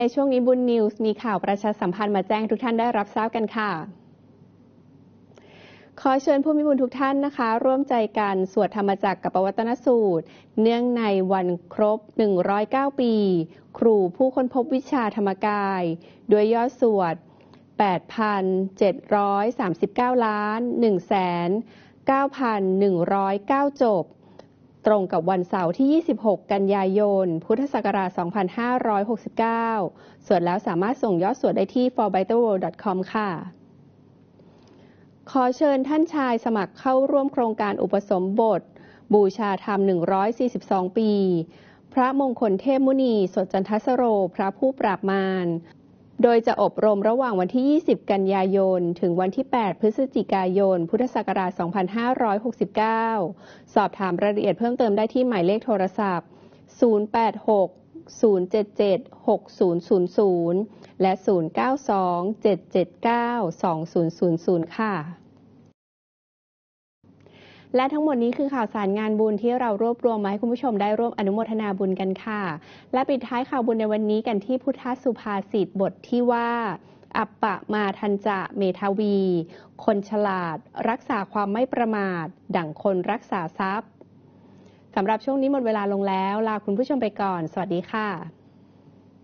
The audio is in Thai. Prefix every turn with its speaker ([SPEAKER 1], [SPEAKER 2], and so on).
[SPEAKER 1] ในช่วงนี้บุญนิวส์มีข่าวประชาสัมพันธ์มาแจ้งทุกท่านได้รับทราบกันค่ะขอเชิญผู้มีบุญทุกท่านนะคะร่วมใจกันสวดธรรมจักรกับปวัตนสูตรเนื่องในวันครบ109ปีครูผู้ค้นพบวิชาธรรมกายด้วยยอดสวด 8,739 ล้าน 1,9,109 จบตรงกับวันเสาร์ที่ 26 กันยายน พุทธศักราช 2569 สวดแล้วสามารถส่งยอดสวดได้ที่ forbetterworld.com ค่ะขอเชิญท่านชายสมัครเข้าร่วมโครงการอุปสมบทบูชาธรรม142 ปีพระมงคลเทพมุนีสดจันทสโรพระผู้ปราบมารโดยจะอบรมระหว่างวันที่ 20 กันยายน ถึงวันที่ 8 พฤศจิกายน พุทธศักราช 2569 สอบถามรายละเอียดเพิ่มเติมได้ที่หมายเลขโทรศัพท์ 086-077-6000 และ 092-779-2000 ค่ะและทั้งหมดนี้คือข่าวสารงานบุญที่เรารวบรวมมาให้คุณผู้ชมได้ร่วมอนุโมทนาบุญกันค่ะและปิดท้ายข่าวบุญในวันนี้กันที่พุทธสุภาษิตบทที่ว่าอัปปะมาทันจะเมทาวีคนฉลาดรักษาความไม่ประมาทดั่งคนรักษาทรัพย์สำหรับช่วงนี้หมดเวลาลงแล้วลาคุณผู้ชมไปก่อนสวัสดีค่ะ